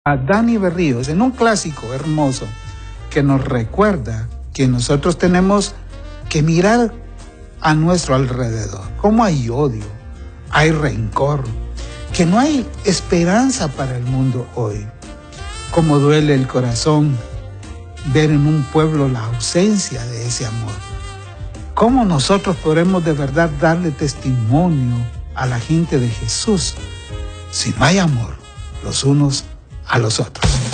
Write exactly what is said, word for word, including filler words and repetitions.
a Dani Berríos en un clásico hermoso que nos recuerda que nosotros tenemos que mirar a nuestro alrededor. Cómo hay odio, hay rencor, que no hay esperanza para el mundo hoy. Cómo duele el corazón ver en un pueblo la ausencia de ese amor. Cómo nosotros podremos de verdad darle testimonio a la gente de Jesús si no hay amor los unos a los otros.